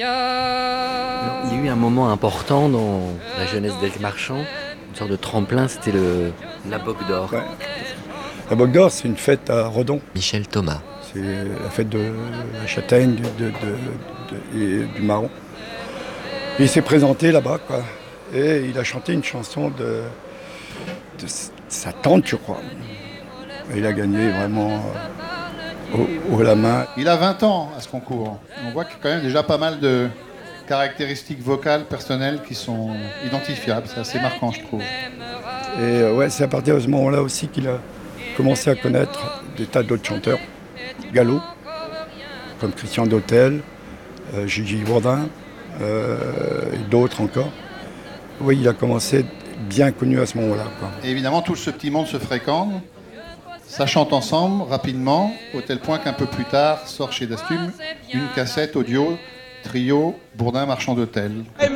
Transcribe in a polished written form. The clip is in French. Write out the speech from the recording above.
Alors, il y a eu un moment important dans la jeunesse d'Elk Marchand, une sorte de tremplin, c'était la Boque d'Or. Ouais. La Boque d'Or, c'est une fête à Redon. Michel Thomas. C'est la fête de la châtaigne et du marron. Et il s'est présenté là-bas, quoi. Et il a chanté une chanson de sa tante, je crois. Et il a gagné vraiment haut la main. Il a 20 ans à ce concours. On voit qu'il y a quand même déjà pas mal de caractéristiques vocales, personnelles qui sont identifiables. C'est assez marquant, je trouve. Et ouais, c'est à partir de ce moment-là aussi qu'il a commencé à connaître des tas d'autres chanteurs gallo, comme Christian Dautel, Gigi Bourdin et d'autres encore. Oui, il a commencé à être bien connu à ce moment-là, quoi. Et évidemment, tout ce petit monde se fréquente. Ça chante ensemble, rapidement, au tel point qu'un peu plus tard, sort chez Dastume une cassette audio, trio, Bourdin, Marchand d'Hôtel. Et